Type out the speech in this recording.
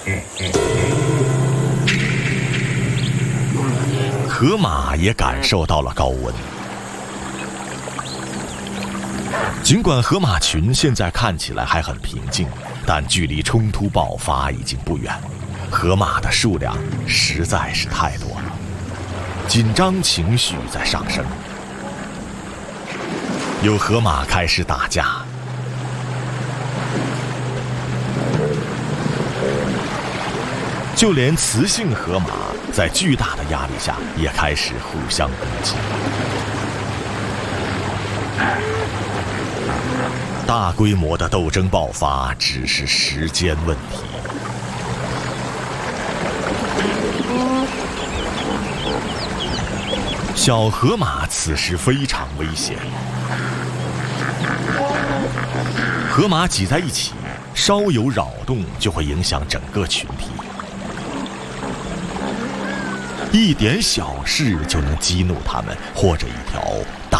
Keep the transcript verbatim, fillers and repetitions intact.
河马也感受到了高温。尽管河马群现在看起来还很平静，但距离冲突爆发已经不远。河马的数量实在是太多了，紧张情绪在上升。有河马开始打架，就连雌性河马在巨大的压力下也开始互相攻击。大规模的斗争爆发只是时间问题。小河马此时非常危险，河马挤在一起，稍有扰动就会影响整个群体，一点小事就能激怒它们，或者一条大